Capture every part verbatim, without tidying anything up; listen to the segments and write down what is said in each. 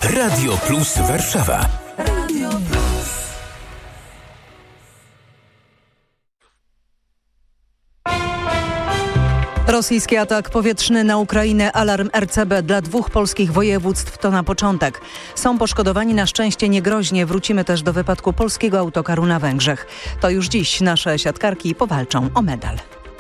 Radio Plus Warszawa. Radio Plus. Rosyjski atak powietrzny na Ukrainę, alarm R C B dla dwóch polskich województw to na początek. Są poszkodowani na szczęście niegroźnie. Wrócimy też do wypadku polskiego autokaru na Węgrzech. To już dziś nasze siatkarki powalczą o medal.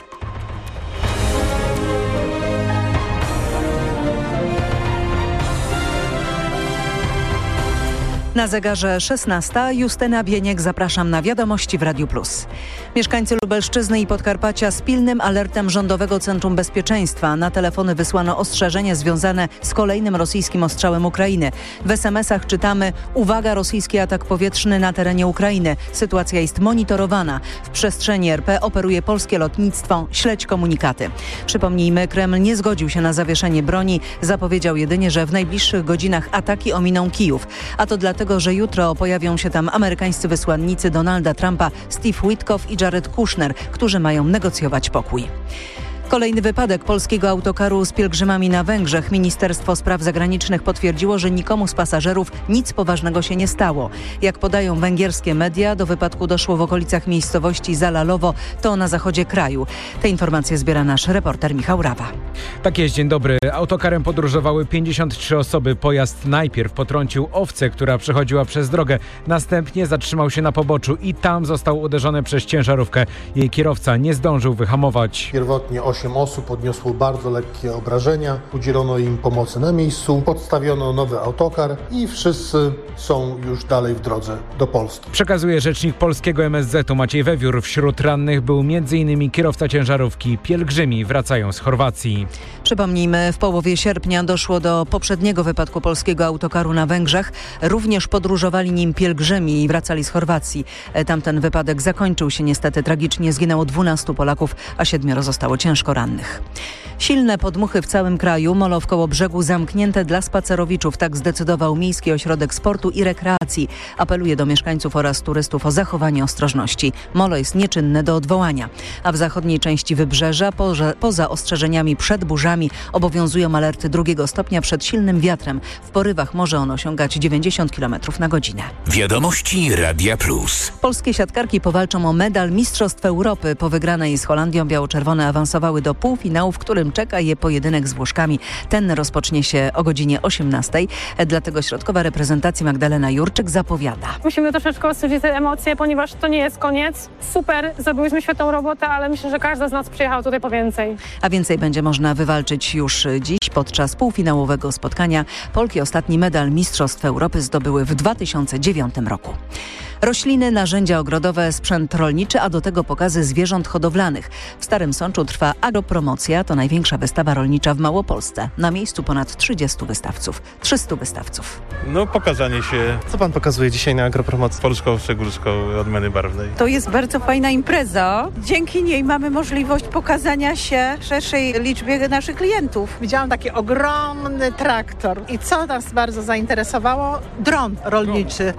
Na zegarze szesnasta. Justyna Bieniek, zapraszam na wiadomości w Radiu Plus. Mieszkańcy Lubelszczyzny i Podkarpacia z pilnym alertem Rządowego Centrum Bezpieczeństwa. Na telefony wysłano ostrzeżenie związane z kolejnym rosyjskim ostrzałem Ukrainy. W es em esach czytamy: uwaga, rosyjski atak powietrzny na terenie Ukrainy. Sytuacja jest monitorowana. W przestrzeni er pe operuje polskie lotnictwo. Śledź komunikaty. Przypomnijmy, Kreml nie zgodził się na zawieszenie broni. Zapowiedział jedynie, że w najbliższych godzinach ataki ominą Kijów. A to dlatego, że jutro pojawią się tam amerykańscy wysłannicy Donalda Trumpa, Steve Witkoff i Jared Kushner, którzy mają negocjować pokój. Kolejny wypadek polskiego autokaru z pielgrzymami na Węgrzech. Ministerstwo Spraw Zagranicznych potwierdziło, że nikomu z pasażerów nic poważnego się nie stało. Jak podają węgierskie media, do wypadku doszło w okolicach miejscowości Zalalowo, to na zachodzie kraju. Te informacje zbiera nasz reporter Michał Rawa. Tak jest, dzień dobry. Autokarem podróżowały pięćdziesiąt trzy osoby. Pojazd najpierw potrącił owcę, która przechodziła przez drogę. Następnie zatrzymał się na poboczu i tam został uderzony przez ciężarówkę. Jej kierowca nie zdążył wyhamować. Pierwotnie osiem osób odniosło bardzo lekkie obrażenia. Udzielono im pomocy na miejscu, podstawiono nowy autokar i wszyscy są już dalej w drodze do Polski. Przekazuje rzecznik polskiego em es zetu Maciej Wewiór. Wśród rannych był między innymi kierowca ciężarówki. Pielgrzymi wracają z Chorwacji. Przypomnijmy, w połowie sierpnia doszło do poprzedniego wypadku polskiego autokaru na Węgrzech. Również podróżowali nim pielgrzymi i wracali z Chorwacji. Tamten wypadek zakończył się niestety tragicznie. Zginęło dwunastu Polaków, a siedmioro zostało ciężko rannych. Silne podmuchy w całym kraju. Molo w Kołobrzegu zamknięte dla spacerowiczów. Tak zdecydował Miejski Ośrodek Sportu i Rekreacji. Apeluje do mieszkańców oraz turystów o zachowanie ostrożności. Molo jest nieczynne do odwołania. A w zachodniej części Wybrzeża poza, poza ostrzeżeniami przed burzami obowiązują alerty drugiego stopnia przed silnym wiatrem. W porywach może on osiągać dziewięćdziesiąt kilometrów na godzinę. Wiadomości Radia Plus. Polskie siatkarki powalczą o medal Mistrzostw Europy. Po wygranej z Holandią biało-czerwone awansowały do półfinału, w którym czeka je pojedynek z Włoszkami. Ten rozpocznie się o godzinie osiemnastej. Dlatego środkowa reprezentacji Magdalena Jurczyk zapowiada: musimy troszeczkę ostudzić te emocje, ponieważ to nie jest koniec. Super, zrobiłyśmy świetną robotę, ale myślę, że każda z nas przyjechała tutaj po więcej. A więcej będzie można wywalczyć już dziś podczas półfinałowego spotkania. Polki ostatni medal Mistrzostw Europy zdobyły w dwa tysiące dziewiątym roku. Rośliny, narzędzia ogrodowe, sprzęt rolniczy, a do tego pokazy zwierząt hodowlanych. W Starym Sączu trwa agropromocja, to największa wystawa rolnicza w Małopolsce. Na miejscu ponad trzydziestu wystawców. trzystu wystawców. No pokazanie się. Co pan pokazuje dzisiaj na agropromocji? Polsko-Szczególską odmiany barwnej. To jest bardzo fajna impreza. Dzięki niej mamy możliwość pokazania się szerszej liczbie naszych klientów. Widziałam taki ogromny traktor i co nas bardzo zainteresowało? Dron rolniczy.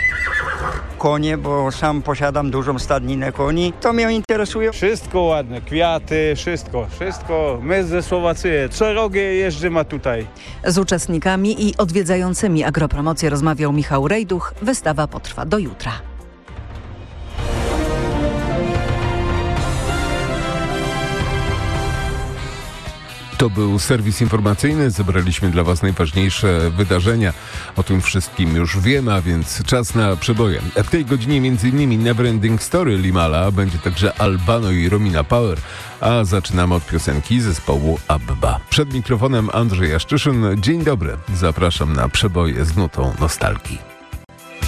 Konie, bo sam posiadam dużą stadninę koni. To mnie interesuje. Wszystko ładne, kwiaty, wszystko, wszystko. My ze Słowacji, co rogie jeżdżymy tutaj. Z uczestnikami i odwiedzającymi agropromocję rozmawiał Michał Rejduch. Wystawa potrwa do jutra. To był serwis informacyjny. Zebraliśmy dla Was najważniejsze wydarzenia. O tym wszystkim już wiemy, a więc czas na przeboje. W tej godzinie m.in. Neverending Story Limala, będzie także Albano i Romina Power, a zaczynamy od piosenki zespołu Abba. Przed mikrofonem Andrzej Jaszczyszyn. Dzień dobry. Zapraszam na przeboje z nutą nostalgii.